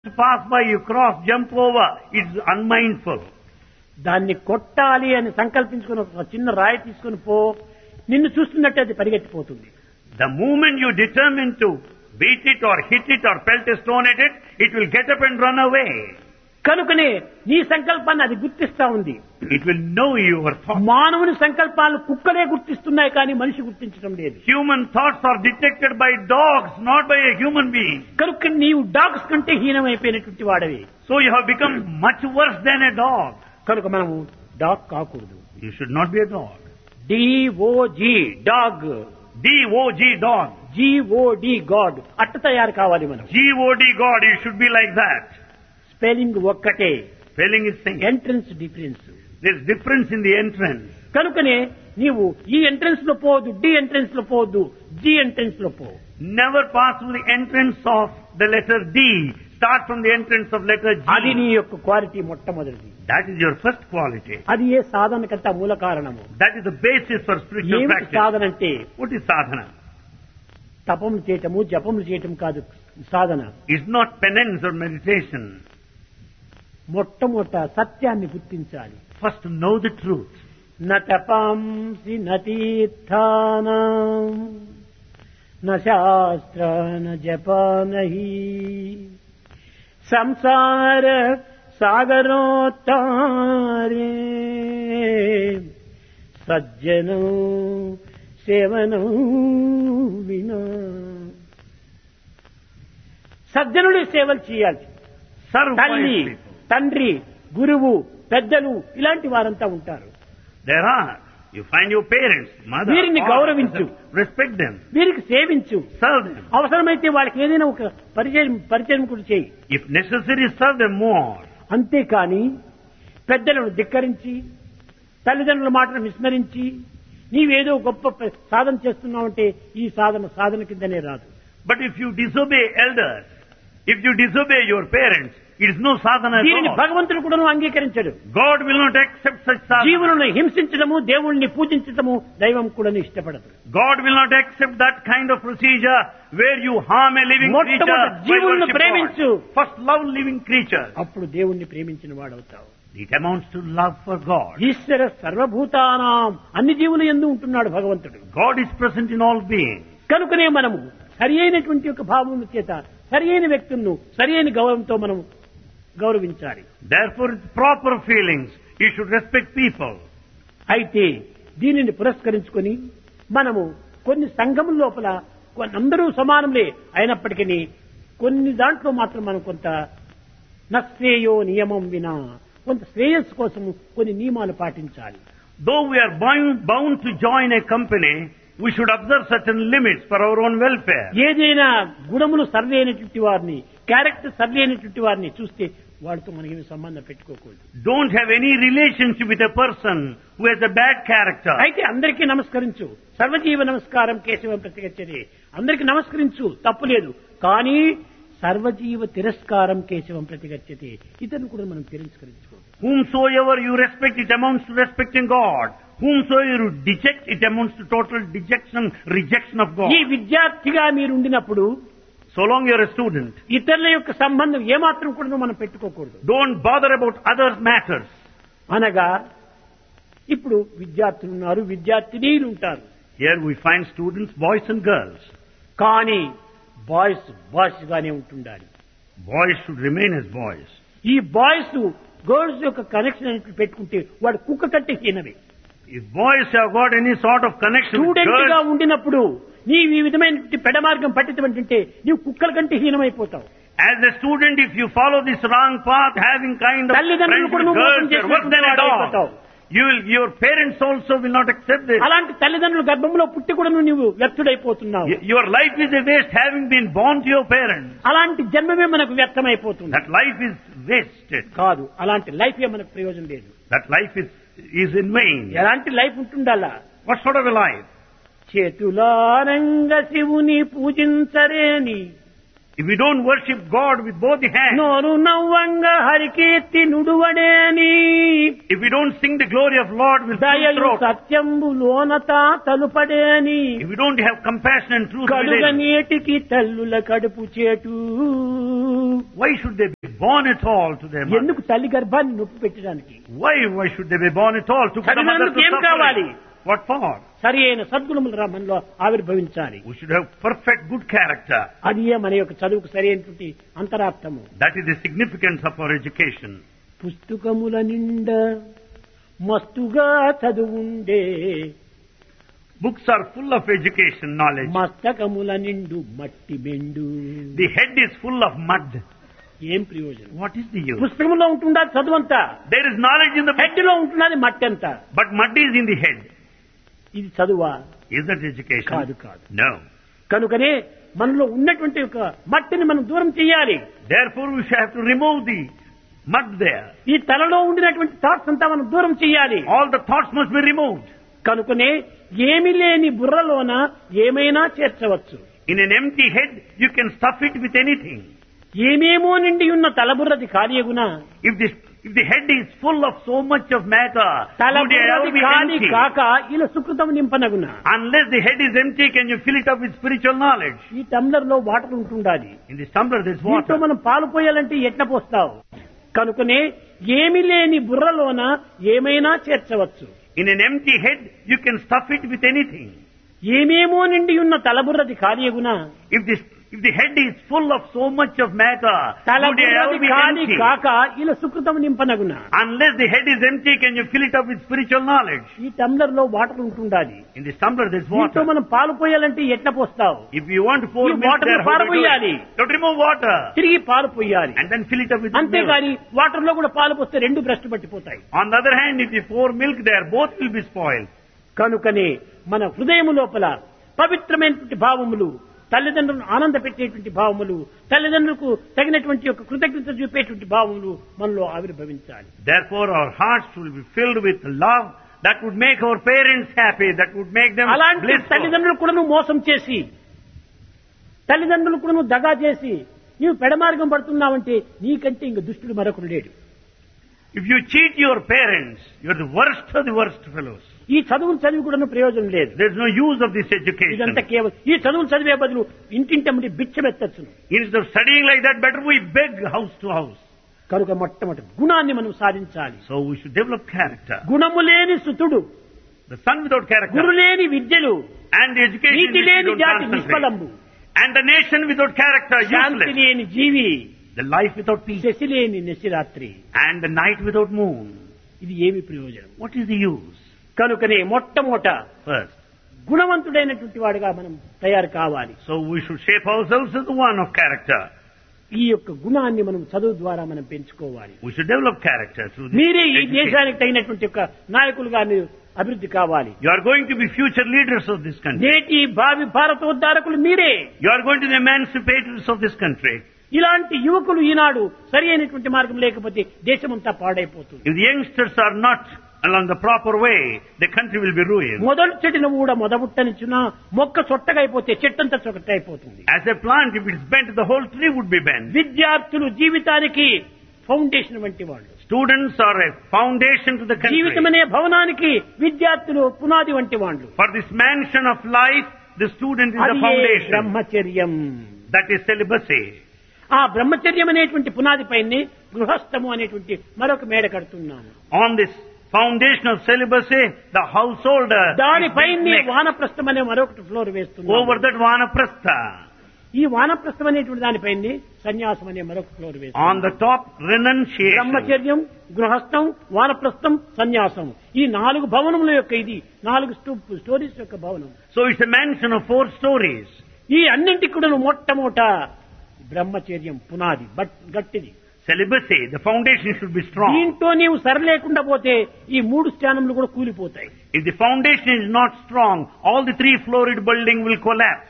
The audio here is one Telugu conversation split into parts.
Pass by, you cross, jump over. It's unmindful. దాన్ని కొట్టాలి అని సంకల్పించుకుని ఒక చిన్న రాయి తీసుకుని పో, నిన్ను చూస్తున్నట్టు అది పరిగెత్తిపోతుంది. The moment you determine to beat it or hit it or pelt a stone at it, it will get up and run away. కనుకనే నీ సంకల్పాన్ని అది గుర్తిస్తా ఉంది. It will know your thoughts. మానవుని సంకల్పాలను కుక్కలే గుర్తిస్తున్నాయి కానీ మనిషి గుర్తించడం లేదు. Human thoughts are detected by dogs, not by a human being. కనుక నీవు డాగ్స్ కంటే హీనమైపోయినటువంటి వాడవి. So you have become much worse than a dog. కనుక మనము డాగ్ కాకూడదు. You should not be a dog. DOG dog, DOG dog. GOD God అట్ట తయారు కావాలి మనం. GOD God, you should be like that. Spelling ఒక్కటే, Spelling is same. Entrance difference. There's difference in the entrance. కనుకనే నీవు ఈ ఎంట్రన్స్ లో పోవద్దు, డి ఎంట్రన్స్ లో పోవద్దు, జి ఎంట్రన్స్ లో పో. Never pass through the entrance of the letter D. Start from the entrance of letter అది నీ G. యొక్క క్వాలిటీ మొట్టమొదటిది. That is your first quality. అది ఏ సాధనకంతా మూల కారణము. That is the basis for spiritual ఏమిటి practice. సాధన అంటే? What is sadhana? తపములు చేయటము జపములు చేయటం కాదు సాధన. It's not penance or meditation. మొట్టమొదట సత్యాన్ని గుర్తించాలి. First know the truth. న తపంసి న తీర్థానాం న శాస్త్ర న జప నహి సంసార సాగరోత్తారే సజ్జనం సేవనం వినా. సజ్జనుడి సేవలు చేయాలి. Serve తల్లి, wise people. తండ్రి, గురువు, పెద్దలు ఇలాంటి వారంతా ఉంటారు. There are. You find your parents, mother, వీరిని father, గౌరవించు. respect them. వీరికి సేవించు. Serve them. అవసరమైతే వాళ్ళకి ఏదైనా ఒక పరిచయం కూడా చేయి. If necessary, serve them more. అంతేకాని పెద్దలను ధిక్కరించి తల్లిదండ్రుల మాటను విస్మరించి నీవేదో గొప్ప సాధన చేస్తున్నావంటే ఈ సాధన కిందనే రాదు. But if you disobey elders, if you disobey your parents, it is no sadhana at దీనిని all. భగవంతుడు కూడా అంగీకరించడు. God will not accept such sadhana. జీవులను హింసించడము, దేవుణ్ణి పూజించడము దైవం కూడా ఇష్టపడదు. God will not accept that kind of procedure where you harm a living creature. మొట్టమొదట by జీవులను worship ప్రేమించు. God. First love living creatures. అప్పుడు దేవుణ్ణి ప్రేమించిన వాడవుతావు. It amounts to love for God. ఈశ్వర సర్వభూతానాం అన్ని జీవులు యందు ఉంటున్నాడు భగవంతుడు. God is present in all beings. కనుకనే మనము సరి అయినటువంటి యొక్క భావము చేత సరి అయిన వ్యక్తులను సరి అయిన గౌరవంతో మనం గౌరవించాలి. Therefore, with proper feelings, you should respect people. అయితే దీనిని పురస్కరించుకొని మనము కొన్ని సంఘముల లోపల అందరూ సమానములే అయినప్పటికీ కొన్ని దాంట్లో మాత్రం మనం కొంత నశ్రేయో నియమం వినా కొంత శ్రేయస్సు కోసం కొన్ని నియమాలు పాటించాలి. Though we are bound to join a company, we should observe certain limits for our own welfare. ఏదైనా గుణములు సరైనటువంటి వారిని, క్యారెక్టర్ సరైనటువంటి వారిని చూస్తే వాడితో మనకి సంబంధం పెట్టుకోకూడదు. Don't have any relationship with a person who has a bad character. అయితే అందరికీ నమస్కరించు. సర్వజీవ నమస్కారం కేశవం ప్రతిగచ్చది. అందరికీ నమస్కరించు, తప్పులేదు. కానీ సర్వజీవ తిరస్కారం కేశవం ప్రతిగచ్చతి. ఇతను కూడా మనం తిరస్కరించుకోవాలి. Whomsoever you respect, it amounts to respecting God. Whomsoever you deject, it amounts to total dejection, rejection of God. ఈ విద్యార్థిగా మీరు ఉండినప్పుడు So long you're a student, ఇతరుల యొక్క సంబంధం ఏమాత్రం కూడా మనం పెట్టుకోకూడదు. don't bother about other matters. అనగా ఇప్పుడు విద్యార్థులు ఉన్నారు, విద్యార్థినీలు ఉంటారు. Here we find students, boys and girls. కానీ బాయ్స్ గానే ఉంటుండాలి. Boys should remain as boys. ఈ బాయ్స్ గర్ల్స్ యొక్క కనెక్షన్ అనేది పెట్టుకుంటే వాడు కుక్క కంటే హీనమే. If boys have got any sort of connection with student గా girls, ఉండినప్పుడు నీవు ఈ విధమైన పెడ మార్గం పట్టించమంటే నీవు కుక్కల కంటే హీనమైపోతావు. as a student, if you follow this wrong path, having kind of తల్లిదండ్రులు friends కూడా with నువ్వు girls, మోసం you're worse than a చేసినటువంటి dog. Your parents also will not accept this. అలాంటి తల్లిదండ్రుల గర్భంలో పుట్టి కూడా నువ్వు వ్యర్థుడైపోతున్నావు. Your life is a waste having been born to your parents. అలాంటి జన్మమే మనకు వ్యర్థమైపోతుంది. That life is wasted. కాదు, అలాంటి లైఫ్ ఏ మనకు ప్రయోజనం లేదు. That life is in vain. ఎలాంటి life ఉంటుండాలా? What sort of a life? చేతులారంగ శివుని పూజించరేని, If we don't worship God with both the hands, నోరు నవ్వంగ Harikeerthi నుడువడేని, if we don't sing the glory of Lord with full దయయు throat, సత్యంబు లోనత తలుపడేని, if we don't have compassion and truth కలుగ within, నేటికి తల్లుల కడుపు చేటు Why should they be born at all to their mother? ఎందుకు తల్లి గర్భాన్ని నొప్పి పెట్టడానికి? Why should they be born at all to put the mother to ఏం కావాలి? suffering? What for? సరి అయిన సద్గుణములు మనలో ఆవిర్భవించాలి. We should have perfect good character. అది మన యొక్క చదువుకు సరి అయినటువంటి అంతరార్థము. That is the significance of our education. పుస్తకముల నిండా మస్తుగా చదువుండే, Books are full of education, knowledge. మస్తకముల నిండు మట్టి బెండు. The head is full of mud. ఏం ప్రయోజనం? What is the use? పుస్తకంలో ఉంటుందా చదువంతా, There is knowledge in the book, head లో ఉంటున్నది మట్టి అంతా. but mud is in the head. ఇది చదువా? Is that education? కాదు కాదు. No. కనుకనే మనలో ఉన్నటువంటి ఒక మట్టిని మనం దూరం చేయాలి. Therefore we shall have to remove the mud there. ఈ తలలో ఉండినటువంటి థాట్స్ అంతా మనం దూరం చేయాలి. All the thoughts must be removed. కనుకనే ఏమి లేని బుర్రలోన ఏమైనా చేర్చవచ్చు. In an empty head, you can stuff it with anything. ఏమేమో నిండి ఉన్న తలబుర్రది కార్యగుణ. If the head is full of so much of matter, would it ever తలబుర్రది be కాని empty? కాక ఇలా సుకృతం నింపనగున. Unless the head is empty, can you fill it up with spiritual knowledge? ఈ టంబ్లర్ లో వాటర్ ఉంటుండాలి. In this tumbler there is దీంతో water. మనం పాలు పోయాలంటే ఎట్లా పోస్తావు? కనుకనే ఏమి లేని బుర్రలోన ఏమైనా చేర్చవచ్చు. In an empty head, you can stuff it with anything. ఏమేమో నిండి ఉన్న తలబుర్రది కార్యగుణ. If the head is full of so much of matter, would it ever తలబుర్రది be కాని empty? కాక ఇలా సుకృతం నింపనగున. Unless the head is empty, can you fill it up with spiritual knowledge? ఈ టంబ్లర్ లో వాటర్ ఉంటుండాలి. In this tumbler there is దీంతో water. మనం పాలు పోయాలంటే ఎట్లా పోస్తావు? If you want to pour ఈ milk water there, how do you do పారబోయాలి. it? You have to remove water తిరిగి పాలు పోయాలి. and then fill it up with milk. అంతేగాని వాటర్ లో కూడా పాలు పోస్తే రెండు భ్రష్టు పట్టిపోతాయి. On the other hand, if you pour milk there, both will be spoiled. కనుకనే మన హృదయం లోపల పవిత్రమైనటువంటి భావములు, తల్లిదండ్రులను ఆనంద పెట్టేటువంటి భావములు, తల్లిదండ్రులకు తగినటువంటి యొక్క కృతజ్ఞత చూపేటువంటి భావములు మనలో ఆవిర్భవించాలి. Therefore, our hearts will be filled with love that would make our parents happy, that would make them అలాంటి blissful. తల్లిదండ్రులు కూడా నువ్వు మోసం చేసి, తల్లిదండ్రులు కూడా నువ్వు దగా చేసి నీవు పెడమార్గం పడుతున్నావంటే నీకంటే ఇంక దుష్టుడు మరొకడు లేడు. If you cheat your parents, you are the worst of the worst fellows. ఈ చదువులు చదివి కూడా ప్రయోజనం లేదు. There is no use of this education. ఇదంతా కేవలం ఈ చదువులు చదివే బదులు ఇంటింటమ్మడి బిచ్చమెత్తచ్చును. Instead of studying like that, better we beg house to house. కనుక మొట్టమొదటి గుణాన్ని మనం సాధించాలి. So we should develop character. గుణము లేని సుతుడు, The son without character గురు లేని విద్యలు, and the education NITI which లేని you don't జాతి concentrate. నిష్ఫలంబు, And the nation without character Shanti useless. లేని జీవి, The life without peace Shashi లేని నిశిరాత్రి. and the night without moon. ఇది ఏమి ప్రయోజనం? What is the use? కనుకనే మొట్టమొదట First, గుణవంతుడైనటువంటి వాడుగా మనం తయారు కావాలి. so we should shape ourselves as the one of character. ఈ యొక్క గుణాన్ని మనం చదువు ద్వారా మనం పెంచుకోవాలి. We should develop character through this మీరే ఈ education. దేశానికి తగినటువంటి యొక్క నాయకులుగా మీరు అభివృద్ధి కావాలి. You are going to be future leaders of this country. నేటి భావి భారతోద్ధారకులు మీరే. You are going to be the emancipators of this country. ఇలాంటి యువకులు ఈనాడు సరి అయినటువంటి మార్గం లేకపోతే దేశమంతా పాడైపోతుంది. If the youngsters are not along the proper way, the country will be ruined. మొదలు చెట్టును కూడా మొదబుట్టనిచ్చిన మొక్క చొట్టగా అయిపోతే చెట్టంతా చొట్ట అయిపోతుంది. As a plant, if it is bent, the whole tree would be bent. విద్యార్థులు జీవితానికి ఫౌండేషన్ వంటి వాళ్ళు. Students are a foundation to the country. జీవితం అనే భవనానికి విద్యార్థులు పునాది వంటి వాళ్ళు. For this mansion of life, the student is the అది foundation. బ్రహ్మచర్యం. That is celibacy. ఆ బ్రహ్మచర్యం అనేటువంటి పునాది పైనే గృహస్థము అనేటువంటి మరొక మేడ కడుతున్నాము. On this foundation of celibacy, the householder దానిపైనే is next. వానప్రస్థం అనే మరొకటి ఫ్లోర్ వేస్తున్నాము. Over that vanaprastha. ఈ వానప్రస్థం అనేటువంటి దానిపైనే సన్యాసం అనే మరొక ఫ్లోర్ On వేస్తున్నాము. the top, renunciation. బ్రహ్మచర్యం, గృహస్థం, వానప్రస్థం, సన్యాసం, ఈ 4 భవనముల యొక్క ఇది 4 స్టోరీస్ యొక్క భవనం. So it's a mansion of 4 stories. ఈ అన్నింటికి కూడా మొట్టమొదట బ్రహ్మచర్యం పునాది గట్టిది. Celibacy, the foundation should be strong. దీంతో నీవు సరిలేకుండా పోతే ఈ 3 స్థానములు కూడా కూలిపోతాయి. If the foundation is not strong, all the 3-floored building will collapse.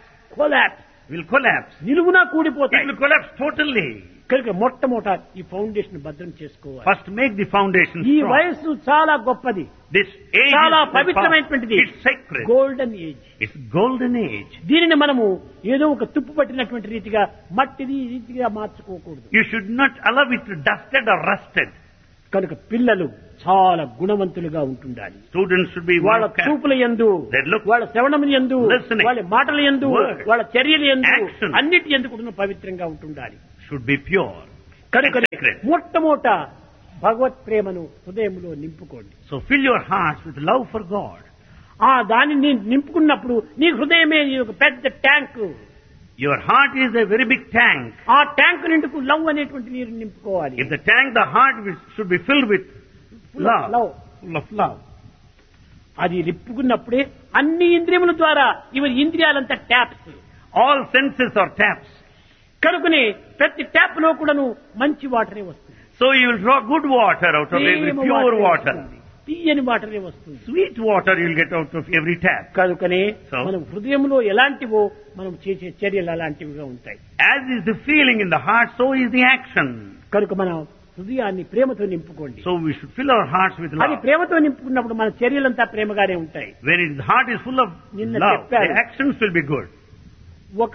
నిలువునా It కూడిపోతాయి. will collapse totally. కనుక మొట్టమొదట ఈ ఫౌండేషన్ భద్రం చేసుకోవాలి. First make the foundation ఈ strong. వయస్సు చాలా గొప్పది, This age చాలా is పవిత్రమైనటువంటిది. it's sacred. Golden age. It's golden age. దీనిని మనము ఏదో ఒక తుప్పు పట్టినటువంటి రీతిగా మట్టిది ఈ రీతిగా మార్చుకోకూడదు. You should not allow it to dusted or rusted. కనుక పిల్లలు చాలా గుణవంతులుగా ఉంటుండాలి. Students should be వాళ్ళ well kept. చూపుల యందు, They look, వాళ్ళ శ్రవణముల యందు, listening, వాళ్ళ మాటల యందు, word, వాళ్ళ చర్యల యందు, action. అన్నిటి యందు కూడా పవిత్రంగా ఉంటుండాలి. should be pure కనుక and sacred. మొట్టమొదట భగవత్ ప్రేమను హృదయంలో నింపుకోండి. So fill your hearts with love for God. ఆ దానిని నింపుకున్నప్పుడు నీ హృదయమే నీ ఒక పెద్ద tank. Your heart is a very big tank. ఆ ట్యాంక్ నిండుకు లవ్ అనేటువంటి నీరు నింపుకోవాలి. If the tank, the heart should be filled with love. Love Full of love. అది నింపుకున్నప్పుడే అన్ని ఇంద్రియముల ద్వారా ఇవి ఇంద్రియాలంతా taps. All senses are taps. కనుకనే ప్రతి ట్యాప్ లో కూడాను మంచి వాటరే వస్తుంది. So you will draw good water out of every Prema pure వాటరే water. వస్తుంది. తీయని వాటరే వస్తుంది. Sweet water you will get out of every tap. కనుకనే So? మనం హృదయంలో ఎలాంటివో మనం చేసే చర్యలు అలాంటివిగా ఉంటాయి. As is the feeling in the heart, so is the action. కనుక మనం హృదయాన్ని ప్రేమతో నింపుకోండి. So we should fill our hearts with అది love. ప్రేమతో నింపుకున్నప్పుడు మన చర్యలంతా ప్రేమగానే ఉంటాయి. When the heart is full of నిన్న love, చెప్పాను. the actions will be good. ఒక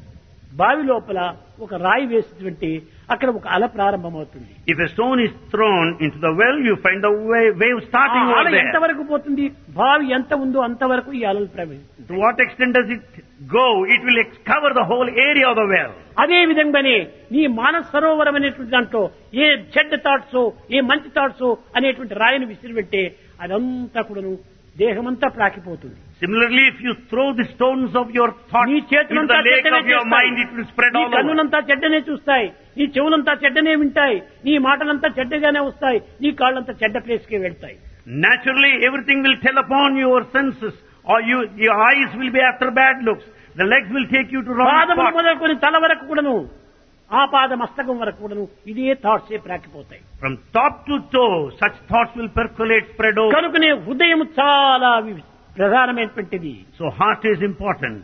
బావి లోపల ఒక రాయి వేసినటువంటి అక్కడ ఒక అల ప్రారంభమవుతుంది. If a stone is thrown into the well, you find the wave ఆ starting అల over there. ఎంతవరకు పోతుంది? బావి ఎంత ఉందో అంతవరకు ఈ అలలు ప్రవహిస్తుంది. To what extent does it go? It will cover the whole area of the well. అదే విధంగానే నీ మానస సరోవరం అనేటువంటి దాంట్లో ఏ చెడ్డ థాట్స్ ఏ మంచి థాట్స్ అనేటువంటి రాయిని విసిరిపెట్టే అదంతా కూడాను దేహమంతా ప్రాకిపోతుంది. Similarly, if you throw the stones of your thoughts నీ into చేతులంతా the lake చెడ్డనే of your mind, it will spread నీ all over. కన్నులంతా చెడ్డనే చూస్తాయి, నీ చెవులంతా చెడ్డనే వింటాయి, నీ మాటలంతా చెడ్డగానే వస్తాయి, నీ కాళ్ళంతా చెడ్డ ప్లేస్కే వెళ్తాయి. Naturally, everything will tell upon your senses, or your eyes will be after bad looks. The legs will take you to wrong పాదములు spots. మొదలుకొని తల వరకు కూడాను ఆ పాద మస్తకం వరకు కూడాను ఇదే థాట్సే ప్రాకిపోతాయి. From top to toe, such thoughts will percolate, spread over. కనుకనే హృదయం చాలా ప్రధానమైనటువంటిది. So heart is important.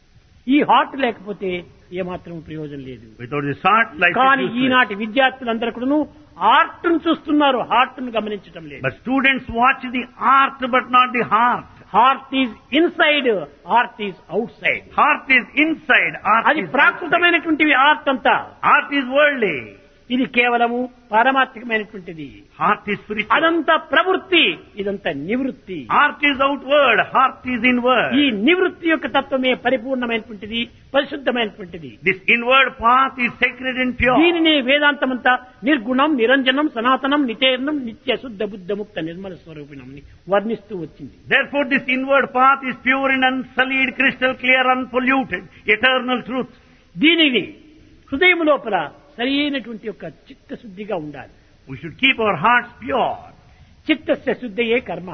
ఈ హార్ట్ లేకపోతే ఏమాత్రం ప్రయోజనం లేదు. Without this heart, life కానీ is useless. ఈనాటి విద్యార్థులందరూ కూడాను ఆర్ట్ ను చూస్తున్నారు, హార్ట్ ను గమనించడం లేదు. But students watch the art, but not the heart. Heart is inside, heart is out side. Heart is inside, art అది is outside. ప్రాకృతమైనటువంటివి ఆర్ట్ అంతా. Art is worldly. ఇది కేవలము పారమార్థికమైనటువంటిది. Heart is spiritual. అదంతా ప్రవృత్తి, ఇదంతా నివృత్తి. Art is outward, heart is inward. ఈ నివృత్తి యొక్క తత్వమే పరిపూర్ణమైనటువంటిది, పరిశుద్ధమైనటువంటిది. This inward path is sacred and pure. దీనిని వేదాంతమంతా నిర్గుణం, నిరంజనం, సనాతనం, నితేర్ణం, నిత్య శుద్ధ బుద్ధ ముక్త నిర్మల స్వరూపిణం వర్ణిస్తూ వచ్చింది. Therefore this inward path is pure and unsullied, crystal clear, unpolluted, eternal truth. దీనిని హృదయం లోపల సరి అయినటువంటి యొక్క చిత్తశుద్ధిగా ఉండాలి. We should keep our hearts pure. చిత్తస్య శుద్ధయే కర్మ.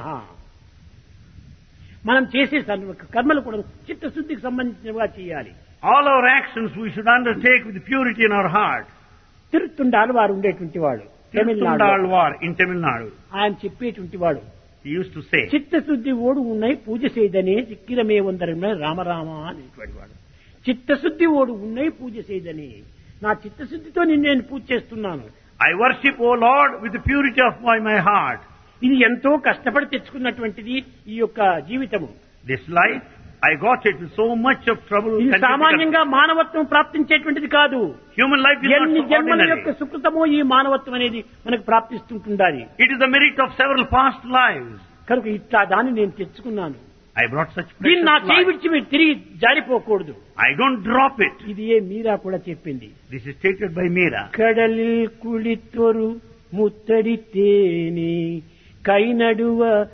మనం చేసే కర్మలు కూడా చిత్తశుద్ధికి సంబంధించినవిగా చేయాలి. All our actions we should undertake with purity in our heart. తిరుత్తుండాలు వారు ఉండేటువంటి వాడు Tamil Nadu, Tirthundalvar in Tamil Nadu. ఆయన చెప్పేటువంటి వాడు He used to say, చిత్తశుద్ధి ఓడు ఉన్నాయి పూజ చేయదనే చిక్కిరమే వందరమే రామరామ అనేటువంటి వాడు. చిత్తశుద్ధి ఓడు ఉన్నాయి పూజ చేయదని, నా చిత్తశుద్ధితో నేను పూజ చేస్తున్నాను. I worship, O Lord, with the purity of my heart. ఇది ఎంతో కష్టపడి తెచ్చుకున్నటువంటిది ఈ యొక్క జీవితము. This life, I got it with so much of trouble. ఇది and సామాన్యంగా మానవత్వం ప్రాప్తించేటువంటిది కాదు. difficulty. Human life is ఎన్ని not so జన్మల యొక్క ordinary. సుకృతమో ఈ మానవత్వం అనేది మనకు ప్రాప్తిస్తుంటుండాలి. It is the merit of several past lives. కనుక ఇట్లా దాన్ని నేను తెచ్చుకున్నాను. I brought such దీన్ని precious నా చేయి life. విడిచి మీరు తిరిగి జారిపోకూడదు. I don't drop it. ఇది ఏ మీరా కూడా చెప్పింది. This is stated by Meera. కడలిల్ కుళితొరు ముత్తడి తేని కై నడువ